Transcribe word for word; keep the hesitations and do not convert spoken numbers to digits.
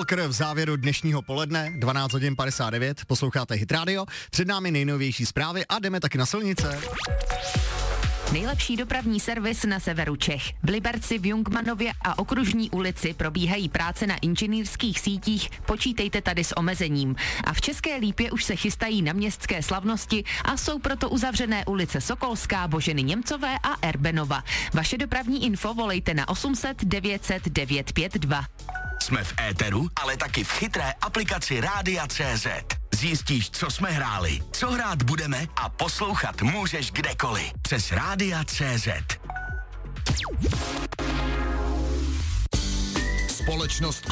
Walker v závěru dnešního poledne, dvanáct hodin padesát devět, posloucháte Hit Radio, před námi nejnovější zprávy a jdeme taky na silnice. Nejlepší dopravní servis na severu Čech. V Liberci, v Jungmannově a Okružní ulici probíhají práce na inženýrských sítích, počítejte tady s omezením. A v České Lípě už se chystají na městské slavnosti a jsou proto uzavřené ulice Sokolská, Boženy Němcové a Erbenova. Vaše dopravní info volejte na osm set devět set devět pět dva. Jsme v éteru, ale taky v chytré aplikaci Rádia tečka cé zet. Zjistíš, co jsme hráli, co hrát budeme a poslouchat můžeš kdekoliv. Přes Rádia tečka cé zet. Společnost